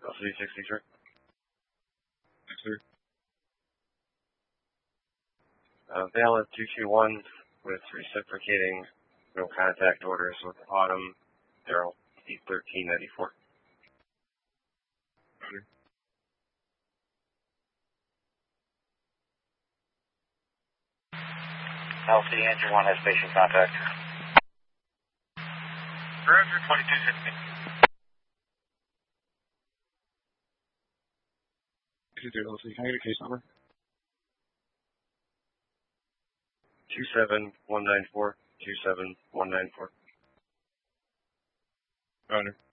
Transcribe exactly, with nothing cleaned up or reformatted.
L C sixty-three. Yes, sir. Uh, valid two two one with reciprocating no contact orders with Autumn Daryl eight thirteen ninety-four. L C engine one has patient contact. Roger, twenty-two sixty. L C, can I get a case number? Two seven one nine four two seven one nine four. Roger.